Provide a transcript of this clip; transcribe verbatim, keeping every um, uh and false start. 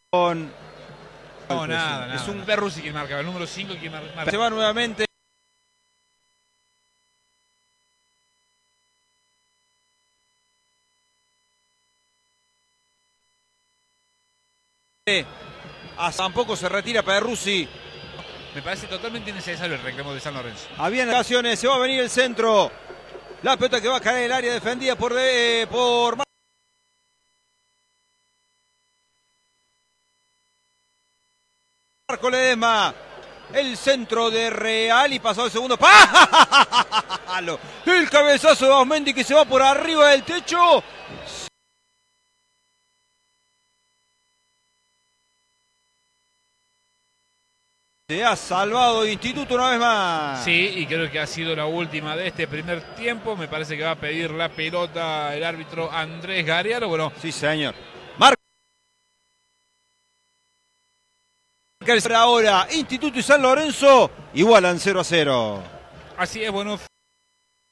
Con... No, nada, nada. Es un Perruzzi quien marca, el número cinco quien marca. Se va nuevamente. Tampoco se retira Perruzzi. Me parece totalmente innecesario el reclamo de San Lorenzo. Había ocasiones, se va a venir el centro. La pelota que va a caer en el área defendida por, de, por Marco Ledesma. El centro de Real y pasó el segundo palo. El cabezazo de Osmendi que se va por arriba del techo. Se ha salvado Instituto una vez más. Sí, y creo que ha sido la última de este primer tiempo. Me parece que va a pedir la pelota el árbitro Andrés Gariaro. Bueno, sí, señor. Marca ahora Instituto y San Lorenzo igualan cero a cero. Así es, bueno.